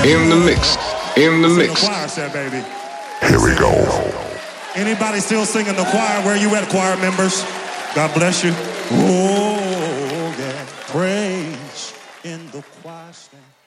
In the mix. In the mix. The choir said, baby. Here we go. Anybody still singing the choir? Where you at, choir members? God bless you. Oh, yeah. Praise in the choir stand.